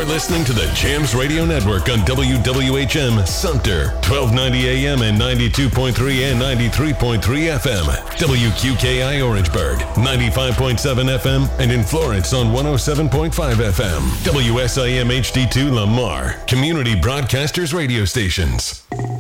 listening to the Jams Radio Network on WWHM Sumter, 1290 AM and 92.3 and 93.3 FM. WQKI Orangeburg, 95.7 FM, and in Florence on 107.5 FM. WSIM HD2 Lamar, Community Broadcasters Radio Stations.